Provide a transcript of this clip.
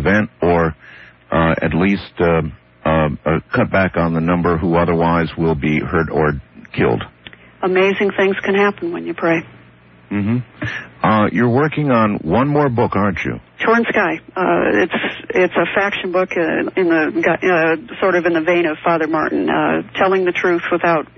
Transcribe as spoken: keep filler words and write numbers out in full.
prevent or uh, at least uh, uh, uh, cut back on the number who otherwise will be hurt or killed. Amazing things can happen when you pray. Mm-hmm. Uh, you're working on one more book, aren't you? Torn Sky. Uh, it's it's a faction book uh, in the uh, sort of in the vein of Father Martin, uh, telling the truth without